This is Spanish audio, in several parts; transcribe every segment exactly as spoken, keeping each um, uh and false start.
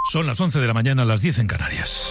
Son las once de la mañana, las diez en Canarias.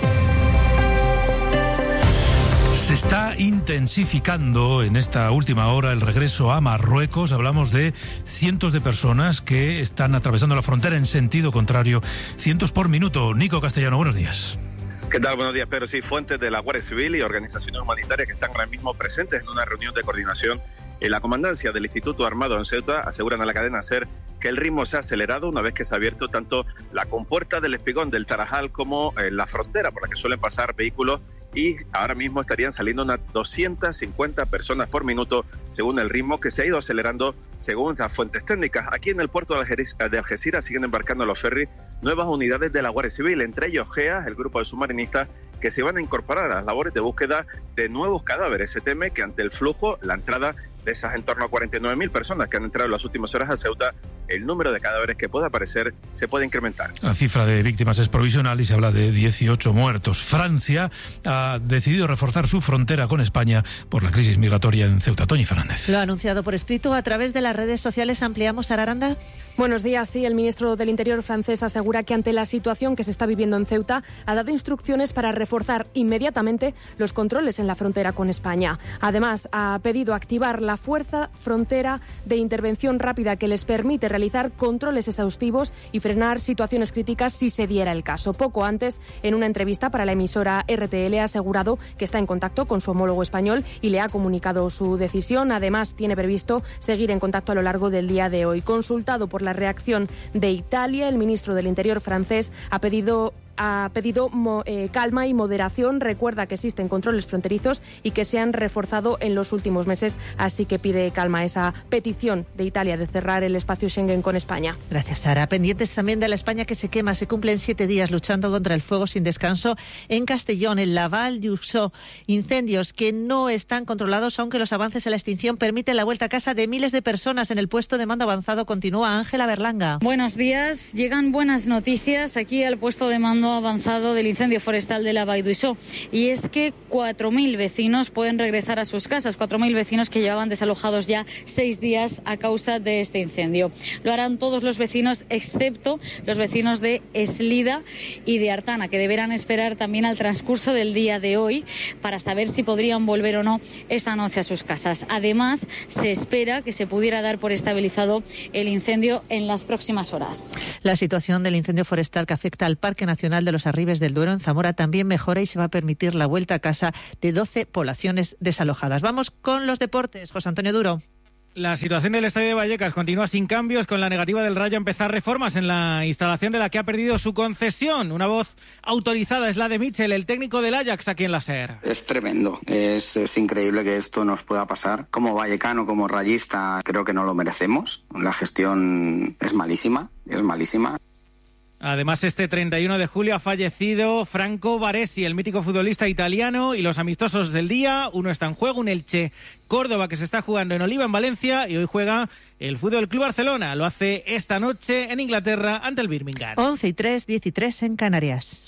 Se está intensificando en esta última hora el regreso a Marruecos. Hablamos de cientos de personas que están atravesando la frontera en sentido contrario, cientos por minuto. Nico Castellano, buenos días. ¿Qué tal? Buenos días, Pedro. Sí, fuentes de la Guardia Civil y organizaciones humanitarias que están ahora mismo presentes en una reunión de coordinación en la comandancia del Instituto Armado en Ceuta aseguran a la cadena SER que el ritmo se ha acelerado una vez que se ha abierto tanto la compuerta del Espigón del Tarajal como eh, la frontera por la que suelen pasar vehículos, y ahora mismo estarían saliendo unas doscientas cincuenta personas por minuto según el ritmo que se ha ido acelerando según las fuentes técnicas. Aquí en el puerto de Algeciras, de Algeciras siguen embarcando los ferries nuevas unidades de la Guardia Civil, entre ellos GEA, el grupo de submarinistas, que se van a incorporar a las labores de búsqueda de nuevos cadáveres. Se teme que ante el flujo, la entrada de esas en torno a cuarenta y nueve mil personas que han entrado en las últimas horas a Ceuta, el número de cadáveres que pueda aparecer se puede incrementar. La cifra de víctimas es provisional y se habla de dieciocho muertos. Francia ha decidido reforzar su frontera con España por la crisis migratoria en Ceuta. Toñi Fernández. Lo ha anunciado por escrito a través de las redes sociales. Ampliamos, Sara Aranda. Buenos días. Sí, el ministro del Interior francés asegura que ante la situación que se está viviendo en Ceuta ha dado instrucciones para reforzar inmediatamente los controles en la frontera con España. Además, ha pedido activar la Fuerza Frontera de Intervención Rápida que les permite realizar controles exhaustivos y frenar situaciones críticas si se diera el caso. Poco antes, en una entrevista para la emisora R T L, ha asegurado que está en contacto con su homólogo español y le ha comunicado su decisión. Además, tiene previsto seguir en contacto a lo largo del día de hoy. Consultado por la reacción de Italia, el ministro del Interior francés ha pedido ha pedido mo, eh, calma y moderación. Recuerda que existen controles fronterizos y que se han reforzado en los últimos meses, así que pide calma esa petición de Italia de cerrar el espacio Schengen con España. Gracias, Sara. Pendientes también de la España que se quema. Se cumplen siete días luchando contra el fuego sin descanso en Castellón, en la Val d'Uixó. Incendios que no están controlados, aunque los avances en la extinción permiten la vuelta a casa de miles de personas. En el puesto de mando avanzado continúa Ángela Berlanga. Buenos días. Llegan buenas noticias aquí al puesto de mando avanzado del incendio forestal de la Val d'Uixó, y es que cuatro mil vecinos pueden regresar a sus casas, cuatro mil vecinos que llevaban desalojados ya seis días a causa de este incendio. Lo harán todos los vecinos excepto los vecinos de Eslida y de Artana, que deberán esperar también al transcurso del día de hoy para saber si podrían volver o no esta noche a sus casas. Además, se espera que se pudiera dar por estabilizado el incendio en las próximas horas. La situación del incendio forestal que afecta al Parque Nacional de los Arribes del Duero en Zamora también mejora y se va a permitir la vuelta a casa de doce poblaciones desalojadas. Vamos con los deportes. José Antonio Duro. La situación del Estadio de Vallecas continúa sin cambios, con la negativa del Rayo a empezar reformas en la instalación de la que ha perdido su concesión. Una voz autorizada es la de Mitchell, el técnico del Ajax aquí en la SER. Es tremendo, es, es increíble que esto nos pueda pasar. Como vallecano, como rayista, creo que no lo merecemos. La gestión es malísima, es malísima. Además, este treinta y uno de julio ha fallecido Franco Baresi, el mítico futbolista italiano, y los amistosos del día. Uno está en juego, un Elche Córdoba que se está jugando en Oliva, en Valencia, y hoy juega el Fútbol Club Barcelona. Lo hace esta noche en Inglaterra ante el Birmingham. once y tres, diez y tres en Canarias.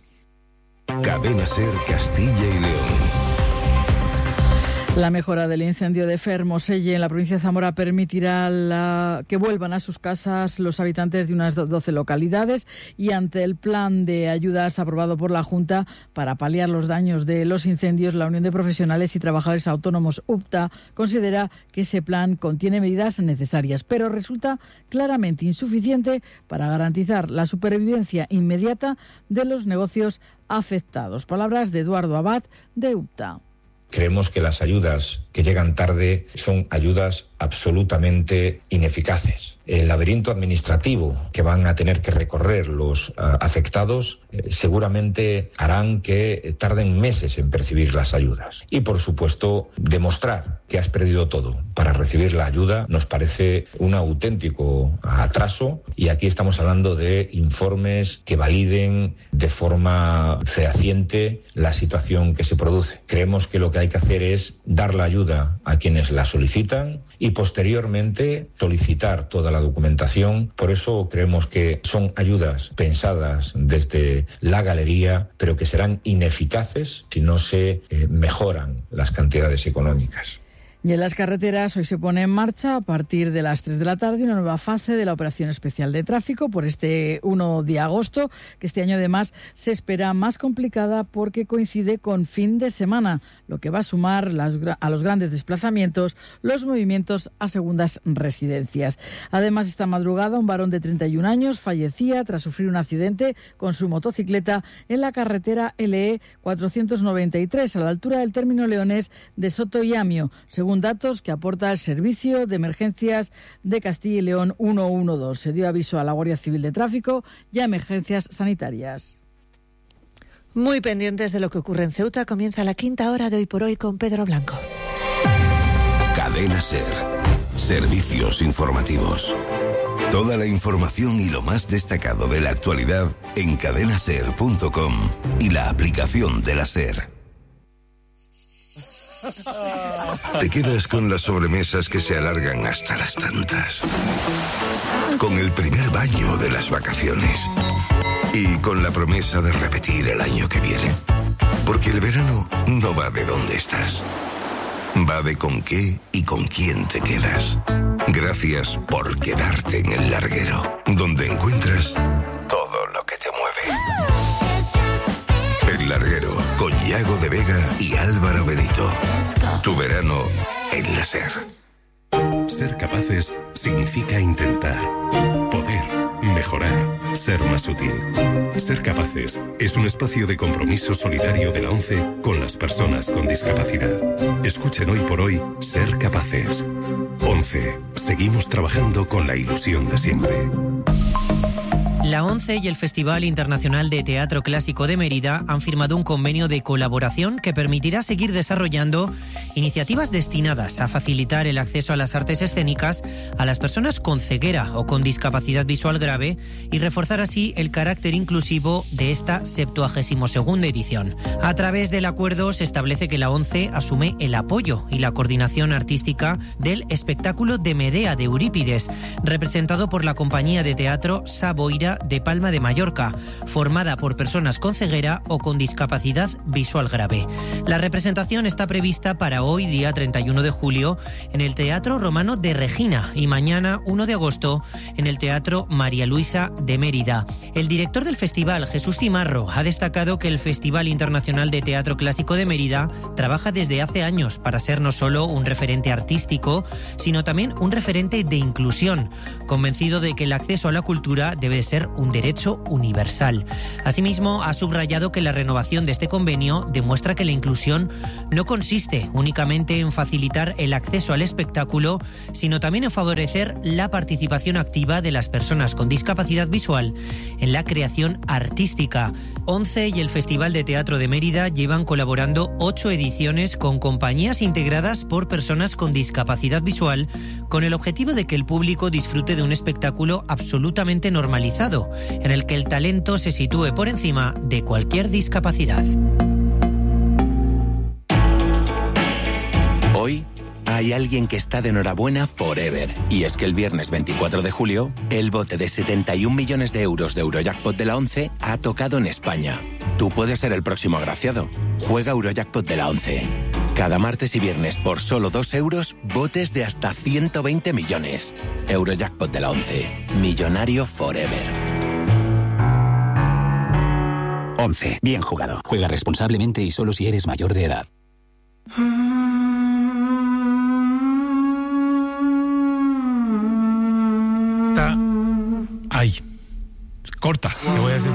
Cadena SER Castilla y León. La mejora del incendio de Fermoselle en la provincia de Zamora permitirá la, que vuelvan a sus casas los habitantes de unas doce localidades, y ante el plan de ayudas aprobado por la Junta para paliar los daños de los incendios, la Unión de Profesionales y Trabajadores Autónomos U P T A considera que ese plan contiene medidas necesarias, pero resulta claramente insuficiente para garantizar la supervivencia inmediata de los negocios afectados. Palabras de Eduardo Abad, de U P T A. Creemos que las ayudas que llegan tarde son ayudas absolutamente ineficaces. El laberinto administrativo que van a tener que recorrer los uh, afectados eh, seguramente harán que tarden meses en percibir las ayudas. Y, por supuesto, demostrar que has perdido todo para recibir la ayuda nos parece un auténtico atraso, y aquí estamos hablando de informes que validen de forma fehaciente la situación que se produce. Creemos que lo que hay que hacer es dar la ayuda a quienes la solicitan y posteriormente solicitar toda la documentación. Por eso creemos que son ayudas pensadas desde la galería, pero que serán ineficaces si no se eh, mejoran las cantidades económicas. Y en las carreteras hoy se pone en marcha a partir de las tres de la tarde una nueva fase de la operación especial de tráfico por este primero de agosto, que este año además se espera más complicada porque coincide con fin de semana, lo que va a sumar las, a los grandes desplazamientos los movimientos a segundas residencias. Además, esta madrugada un varón de treinta y un años fallecía tras sufrir un accidente con su motocicleta en la carretera L E cuatrocientos noventa y tres a la altura del término leonés de Soto y Amio, según datos que aporta el Servicio de Emergencias de Castilla y León ciento doce. Se dio aviso a la Guardia Civil de Tráfico y a emergencias sanitarias. Muy pendientes de lo que ocurre en Ceuta, comienza la quinta hora de Hoy por Hoy con Pedro Blanco. Cadena SER. Servicios informativos. Toda la información y lo más destacado de la actualidad en cadena ser punto com y la aplicación de la SER. Te quedas con las sobremesas que se alargan hasta las tantas. Con el primer baño de las vacaciones. Y con la promesa de repetir el año que viene. Porque el verano no va de dónde estás. Va de con qué y con quién te quedas. Gracias por quedarte en el larguero, donde encuentras todo lo que te mueve. El Larguero, con Yago de Vega y Álvaro Benito. Tu verano en la SER. Ser capaces significa intentar, poder, mejorar, ser más útil. Ser capaces es un espacio de compromiso solidario de la ONCE con las personas con discapacidad. Escuchen hoy por hoy Ser Capaces. ONCE. Seguimos trabajando con la ilusión de siempre. La ONCE y el Festival Internacional de Teatro Clásico de Mérida han firmado un convenio de colaboración que permitirá seguir desarrollando iniciativas destinadas a facilitar el acceso a las artes escénicas a las personas con ceguera o con discapacidad visual grave y reforzar así el carácter inclusivo de esta septuagésimo segunda edición. A través del acuerdo se establece que la ONCE asume el apoyo y la coordinación artística del espectáculo de Medea de Eurípides, representado por la compañía de teatro Saboira de Palma de Mallorca, formada por personas con ceguera o con discapacidad visual grave. La representación está prevista para hoy, día treinta y uno de julio, en el Teatro Romano de Regina y mañana, primero de agosto, en el Teatro María Luisa de Mérida. El director del festival, Jesús Cimarro, ha destacado que el Festival Internacional de Teatro Clásico de Mérida trabaja desde hace años para ser no solo un referente artístico, sino también un referente de inclusión, convencido de que el acceso a la cultura debe ser un derecho universal. Asimismo, ha subrayado que la renovación de este convenio demuestra que la inclusión no consiste únicamente en facilitar el acceso al espectáculo, sino también en favorecer la participación activa de las personas con discapacidad visual en la creación artística. ONCE y el Festival de Teatro de Mérida llevan colaborando ocho ediciones con compañías integradas por personas con discapacidad visual, con el objetivo de que el público disfrute de un espectáculo absolutamente normalizado, en el que el talento se sitúe por encima de cualquier discapacidad. Hoy hay alguien que está de enhorabuena forever. Y es que el viernes veinticuatro de julio, el bote de setenta y un millones de euros de Eurojackpot de la ONCE ha tocado en España. Tú puedes ser el próximo agraciado. Juega Eurojackpot de la ONCE. Cada martes y viernes por solo dos euros, botes de hasta ciento veinte millones. Eurojackpot de la ONCE. Millonario forever. ONCE. Bien jugado. Juega responsablemente y solo si eres mayor de edad. Ay, corta, te voy a decir.